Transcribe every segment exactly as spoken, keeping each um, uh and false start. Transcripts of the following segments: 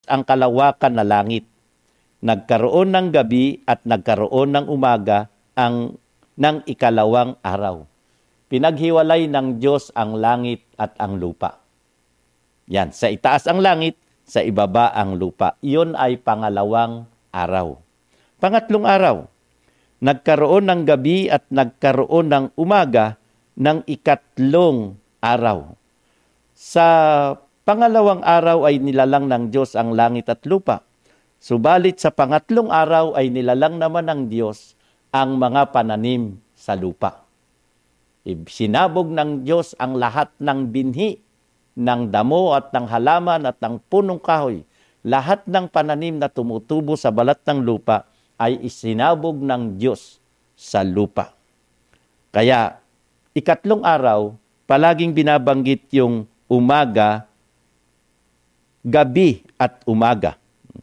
ang kalawakan na langit. Nagkaroon ng gabi at nagkaroon ng umaga ang ng ikalawang araw. Pinaghiwalay ng Diyos ang langit at ang lupa. Yan, sa itaas ang langit, sa ibaba ang lupa. Iyon ay pangalawang araw. Pangatlong araw, nagkaroon ng gabi at nagkaroon ng umaga ng ikatlong araw. Sa pangalawang araw ay nilalang ng Diyos ang langit at lupa. Subalit sa pangatlong araw ay nilalang naman ng Diyos ang mga pananim sa lupa. Sinabog ng Diyos ang lahat ng binhi, ng damo at ng halaman at ng punong kahoy. Lahat ng pananim na tumutubo sa balat ng lupa ay isinabog ng Diyos sa lupa. Kaya, ikatlong araw, palaging binabanggit yung umaga, gabi at umaga.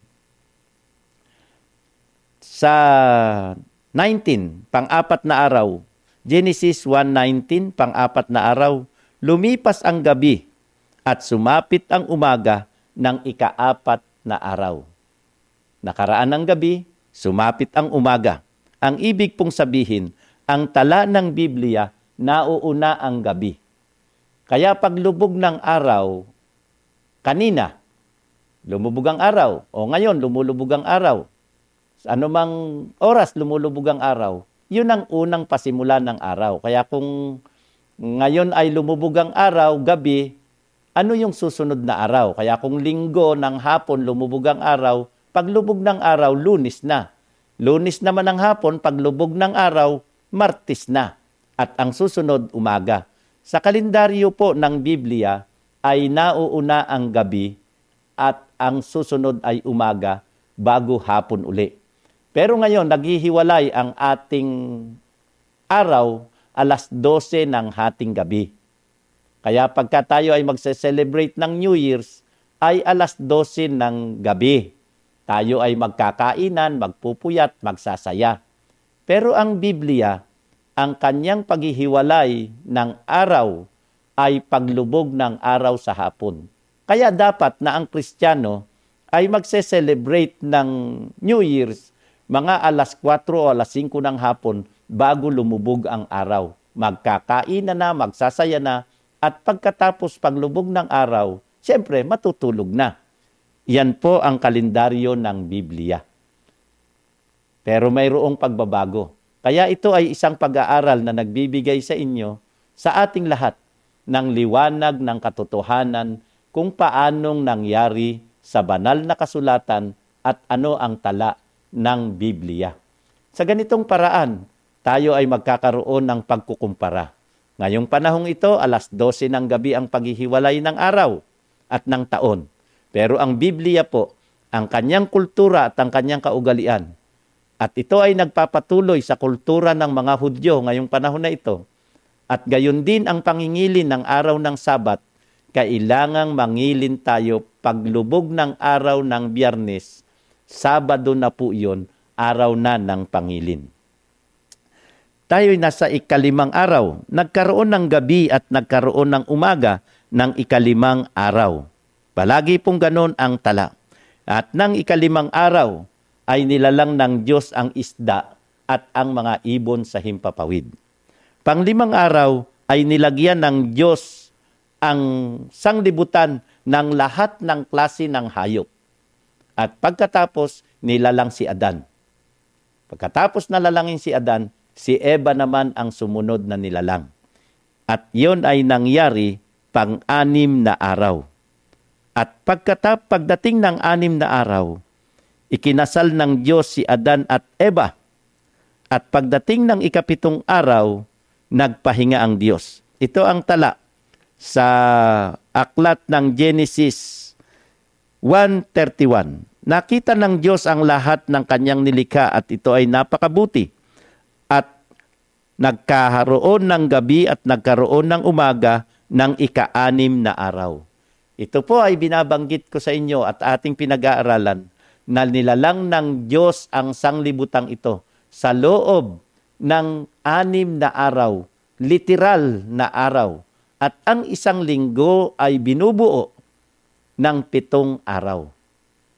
Sa nineteen, pang-apat na araw, Genesis one nineteen, pang-apat na araw, lumipas ang gabi at sumapit ang umaga ng ikaapat na araw. Nakaraan ang gabi, sumapit ang umaga. Ang ibig pong sabihin, ang tala ng Biblia, nauuna ang gabi. Kaya paglubog ng araw, kanina, lumubog ang araw. O ngayon, lumulubog ang araw. Sa anumang oras lumulubog ang araw, yun ang unang pasimula ng araw. Kaya kung ngayon ay lumubog ang araw, gabi, ano yung susunod na araw? Kaya kung linggo ng hapon lumubog ang araw, paglubog ng araw, Lunes na. Lunes naman ng hapon, paglubog ng araw, Martes na. At ang susunod, umaga. Sa kalendaryo po ng Biblia ay nauuna ang gabi at ang susunod ay umaga bago hapon uli. Pero ngayon, naghihiwalay ang ating araw alas dose ng hating gabi. Kaya pagka tayo ay magse-celebrate ng New Year's, ay alas dose ng gabi. Tayo ay magkakainan, magpupuyat, magsasaya. Pero ang Biblia, ang kanyang paghihiwalay ng araw ay paglubog ng araw sa hapon. Kaya dapat na ang Kristiyano ay magse-celebrate ng New Year's mga alas kwatro o alas singko ng hapon bago lumubog ang araw. Magkakainan na, magsasaya na, at pagkatapos paglubog ng araw, siyempre matutulog na. Yan po ang kalendaryo ng Biblia. Pero mayroong pagbabago. Kaya ito ay isang pag-aaral na nagbibigay sa inyo, sa ating lahat, ng liwanag ng katotohanan kung paanong nangyari sa banal na kasulatan at ano ang tala ng Biblia. Sa ganitong paraan, tayo ay magkakaroon ng pagkukumpara. Ngayong panahong ito, alas dose ng gabi ang paghihiwalay ng araw at ng taon. Pero ang Biblia po, ang kanyang kultura at ang kanyang kaugalian. At ito ay nagpapatuloy sa kultura ng mga Hudyo ngayong panahon na ito. At gayon din ang pangingilin ng araw ng Sabat, kailangang mangilin tayo paglubog ng araw ng Biyernes. Sabado na po yun, araw na ng pangilin. Tayo'y nasa ikalimang araw. Nagkaroon ng gabi at nagkaroon ng umaga ng ikalimang araw. Palagi pong ganon ang tala. At ng ikalimang araw ay nilalang ng Diyos ang isda at ang mga ibon sa himpapawid. Panglimang araw ay nilagyan ng Diyos ang sanglibutan ng lahat ng klase ng hayop. At pagkatapos, nilalang si Adan. Pagkatapos nalalangin si Adan, si Eva naman ang sumunod na nilalang. At yon ay nangyari pang-anim na araw. At pagkatap pagdating ng anim na araw, ikinasal ng Diyos si Adan at Eva. At pagdating ng ikapitong araw, nagpahinga ang Diyos. Ito ang tala sa aklat ng Genesis one thirty-one. Nakita ng Diyos ang lahat ng kanyang nilikha at ito ay napakabuti. At nagkaroon ng gabi at nagkaroon ng umaga ng ika-anim na araw. Ito po ay binabanggit ko sa inyo at ating pinag-aaralan na nilalang ng Diyos ang sanglibutang ito sa loob ng anim na araw, literal na araw. At ang isang linggo ay binubuo ng pitong araw.